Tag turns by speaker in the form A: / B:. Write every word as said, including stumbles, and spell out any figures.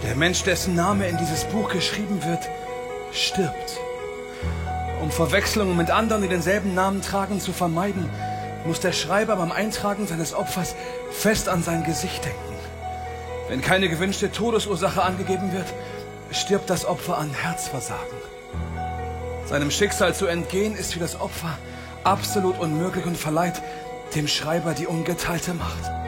A: Der Mensch, dessen Name in dieses Buch geschrieben wird, stirbt. Um Verwechslungen mit anderen, die denselben Namen tragen, zu vermeiden, muss der Schreiber beim Eintragen seines Opfers fest an sein Gesicht denken. Wenn keine gewünschte Todesursache angegeben wird, stirbt das Opfer an Herzversagen. Seinem Schicksal zu entgehen, ist für das Opfer absolut unmöglich und verleiht dem Schreiber die ungeteilte Macht.